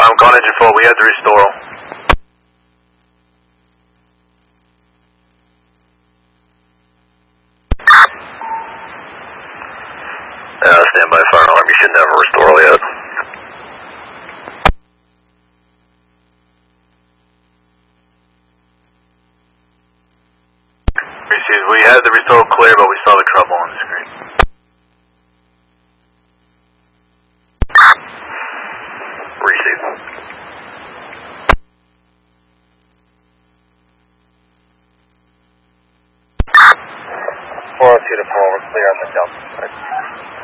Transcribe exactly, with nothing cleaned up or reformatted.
I'm calling engine four, we have to restore. Uh, standby fire alarm, you should never restore yet. Received, we had the restore clear, but we saw the trouble on the screen. Received. four oh two to four, we're clear on the Delta side.